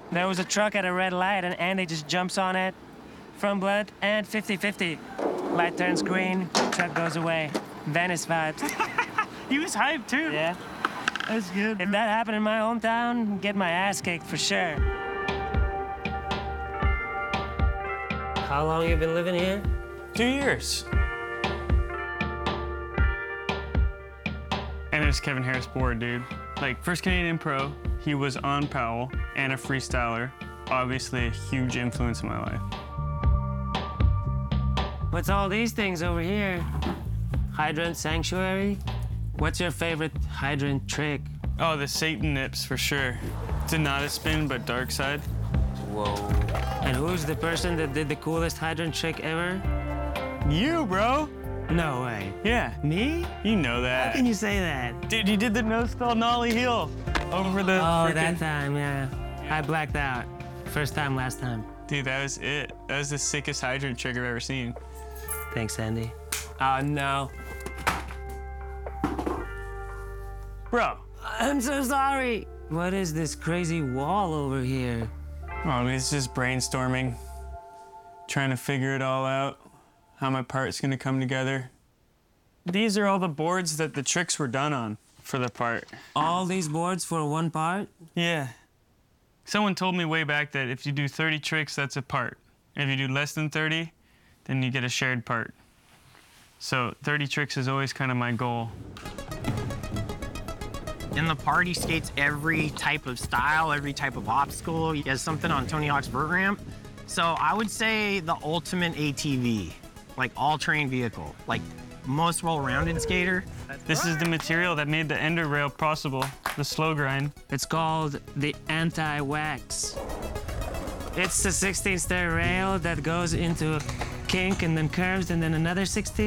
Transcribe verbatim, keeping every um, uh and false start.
There was a truck at a red light, and Andy just jumps on it. From blood and fifty fifty. Light turns green, truck goes away. Venice vibes. He was hyped, too. Yeah. That's good. If that happened in my hometown, get my ass kicked for sure. How long you been living here? Two years. And there's Kevin Harris Board, dude. Like, first Canadian pro, he was on Powell and a freestyler. Obviously a huge influence in my life. What's all these things over here? Hydrant sanctuary? What's your favorite hydrant trick? Oh, the Satan nips, for sure. It's a not a spin, but dark side. Whoa. And who's the person that did the coolest hydrant trick ever? You, bro. No way. Yeah. Me? You know that. How can you say that? Dude, you did the no-stall nollie heel over the Oh, frickin- that time, yeah. I blacked out. First time, last time. Dude, that was it. That was the sickest hydrant trick I've ever seen. Thanks, Andy. Oh, no. Bro. I'm so sorry. What is this crazy wall over here? Oh, it's just brainstorming. Trying to figure it all out. How my part's gonna come together. These are all the boards that the tricks were done on for the part. All these boards for one part? Yeah. Someone told me way back that if you do thirty tricks, that's a part. If you do less than thirty, then you get a shared part. So thirty tricks is always kind of my goal. In the part, he skates every type of style, every type of obstacle. He has something on Tony Hawk's vert ramp. So I would say the ultimate A T V, like all-terrain vehicle, like most well-rounded skater. This is the material that made the ender rail possible, the slow grind. It's called the anti-wax. It's the sixteen stair rail that goes into a kink and then curves and then another sixteen.